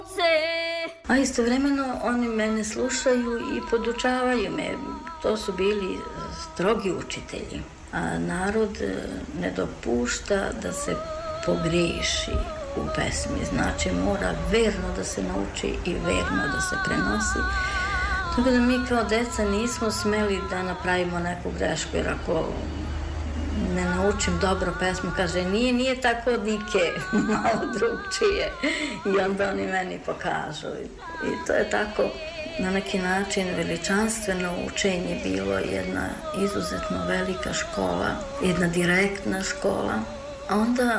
A istovremeno oni mene slušaju i podučavaju me. To su bili strogi učitelji. A narod ne dopušta da se pogriješi u pesmi. Znači mora verno da se nauči i verno da se prenosi. Tako da mi kao deca nismo smeli da napravimo neku grešku, jer ako ne naučim dobro pesmu, kaže nije tako dike, malo drugčije. I onda oni meni pokažu. I to je tako na neki način veličanstveno učenje bilo, jedna izuzetno velika škola, jedna direktna škola. A onda